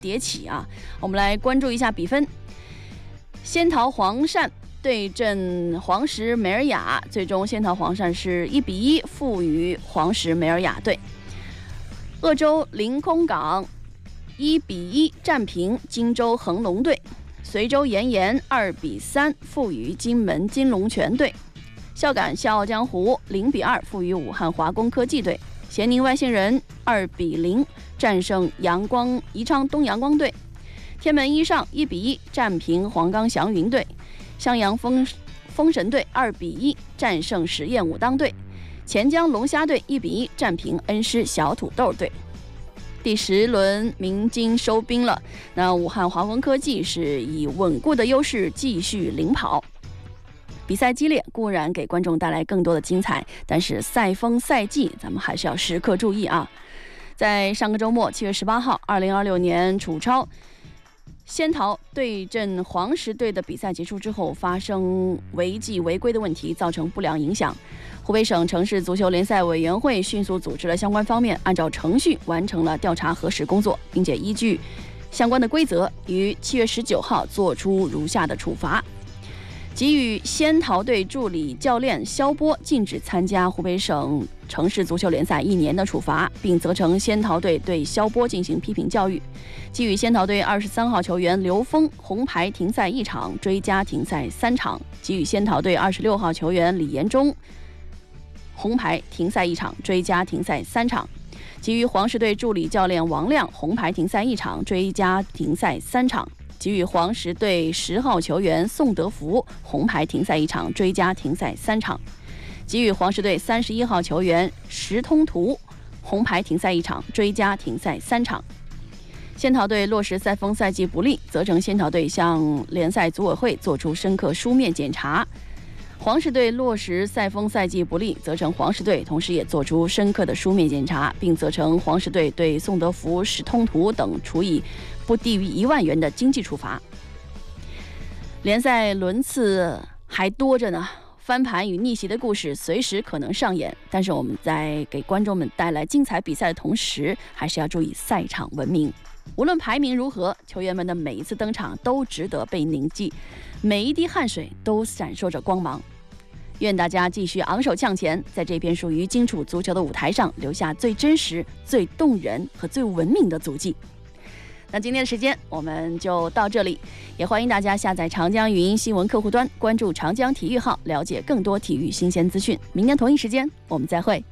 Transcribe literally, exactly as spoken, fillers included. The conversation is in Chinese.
迭起啊。我们来关注一下比分，仙桃黄鳝对阵黄石梅尔雅，最终仙桃黄鳝是一比一负于黄石梅尔雅队。鄂州临空港一比一战平荆州恒隆队，随州炎炎二比三负于金门金龙泉队，孝感笑傲江湖零比二负于武汉华工科技队，咸宁外星人二比零战胜阳光宜昌东阳光队，天门一上一比一战平黄冈祥云队，襄阳风风神队二比一战胜实验武当队，钱江龙虾队一比一战平恩施小土豆队。第十轮鸣金收兵了，那武汉华工科技是以稳固的优势继续领跑。比赛激烈固然给观众带来更多的精彩，但是赛风赛季咱们还是要时刻注意啊。在上个周末七月十八号二零二六年楚超仙桃对阵黄石队的比赛结束之后，发生违纪违规的问题，造成不良影响。湖北省城市足球联赛委员会迅速组织了相关方面，按照程序完成了调查核实工作，并且依据相关的规则，于七月十九号作出如下的处罚：给予仙桃队助理教练肖波禁止参加湖北省城市足球联赛一年的处罚，并责成仙桃队对肖波进行批评教育；给予仙桃队二十三号球员刘峰红牌停赛一场，追加停赛三场；给予仙桃队二十六号球员李延忠红牌停赛一场，追加停赛三场；给予黄石队助理教练王亮红牌停赛一场，追加停赛三场；给予黄石队十号球员宋德福红牌停赛一场，追加停赛三场；给予黄石队三十一号球员石通图红牌停赛一场，追加停赛三场。仙桃队落实赛风赛季不利，责成仙桃队向联赛组委会作出深刻书面检查；黄石队落实赛风赛季不利，责成黄石队同时也做出深刻的书面检查，并责成黄石队对宋德福、石通图等处以不低于一万元的经济处罚。联赛轮次还多着呢，翻盘与逆袭的故事随时可能上演，但是我们在给观众们带来精彩比赛的同时，还是要注意赛场文明。无论排名如何，球员们的每一次登场都值得被铭记，每一滴汗水都闪烁着光芒。愿大家继续昂首向前，在这片属于荆楚足球的舞台上留下最真实、最动人和最文明的足迹。那今天的时间我们就到这里，也欢迎大家下载长江语音新闻客户端，关注长江体育号，了解更多体育新鲜资讯。明天同一时间我们再会。